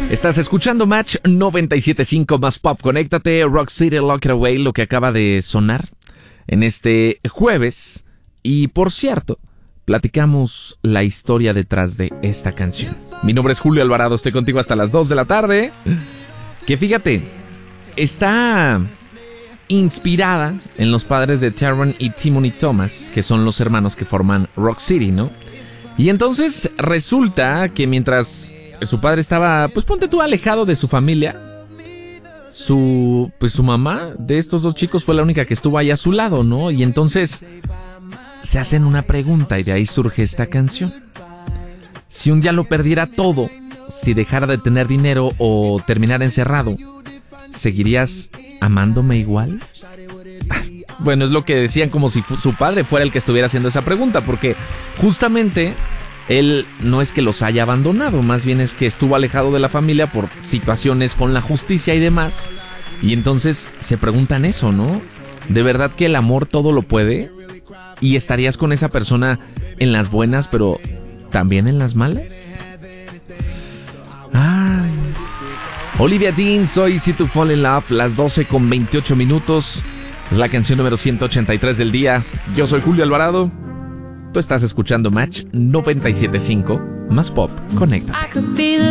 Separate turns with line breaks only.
Estás escuchando Match 97.5 más Pop. Conéctate, Rock City Lock It Away, lo que acaba de sonar en este jueves. Y por cierto, platicamos la historia detrás de esta canción. Mi nombre es Julio Alvarado, estoy contigo hasta las 2 de la tarde. Que fíjate, está inspirada en los padres de Taron y Timothy Thomas, que son los hermanos que forman Rock City, ¿no? Y entonces resulta que mientras su padre estaba, pues ponte tú, alejado de su familia, su mamá de estos dos chicos fue la única que estuvo ahí a su lado, ¿no? Y entonces se hacen una pregunta y de ahí surge esta canción. Si un día lo perdiera todo, si dejara de tener dinero o terminara encerrado, ¿seguirías amándome igual? Bueno, es lo que decían, como si su padre fuera el que estuviera haciendo esa pregunta, porque justamente él no es que los haya abandonado, más bien es que estuvo alejado de la familia por situaciones con la justicia y demás. Y entonces se preguntan eso, ¿no? ¿De verdad que el amor todo lo puede? ¿Y estarías con esa persona en las buenas, pero también en las malas? Ay. Olivia Dean, soy Si To Fall In Love, las 12:28. Es la canción número 183 del día. Yo soy Julio Alvarado. Tú estás escuchando Match 97.5 más Pop. Conéctate.